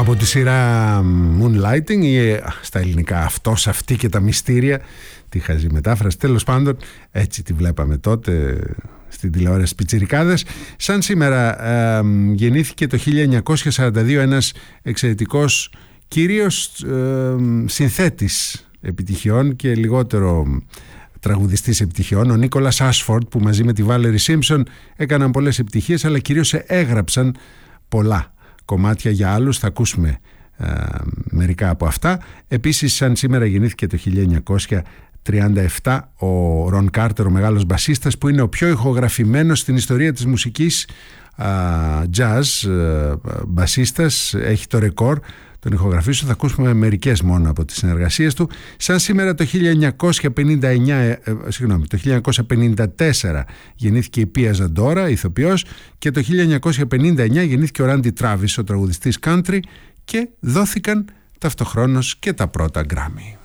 Από τη σειρά Moonlighting ή στα ελληνικά αυτός, αυτή και τα μυστήρια, τη χαζή μετάφραση, τέλος πάντων έτσι τη βλέπαμε τότε στην τηλεόραση πιτσιρικάδες. Σαν σήμερα γεννήθηκε το 1942 ένας εξαιρετικός κυρίως συνθέτης επιτυχιών και λιγότερο τραγουδιστής επιτυχιών, ο Νίκολας Άσφορντ, που μαζί με τη Βάλερι Σίμψον έκαναν πολλές επιτυχίες, αλλά κυρίως έγραψαν πολλά κομμάτια για άλλους. Θα ακούσουμε μερικά από αυτά. Επίσης, σαν σήμερα γεννήθηκε το 1937 ο Ρον Κάρτερ, ο μεγάλος μπασίστας, που είναι ο πιο ηχογραφημένος στην ιστορία της μουσικής jazz μπασίστας. Έχει το ρεκόρ των ηχογραφήσεων. Θα ακούσουμε μερικές μόνο από τις συνεργασίες του. Σαν σήμερα το 1954 γεννήθηκε η Πία Ζαντόρα, ηθοποιός, και το 1959 γεννήθηκε ο Ράντι Τράβις, ο τραγουδιστής country, και δόθηκαν ταυτοχρόνως και τα πρώτα Grammy.